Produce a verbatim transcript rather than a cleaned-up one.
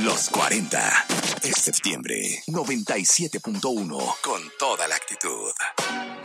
Los cuarenta. Es septiembre. noventa y siete punto uno. Con toda la actitud.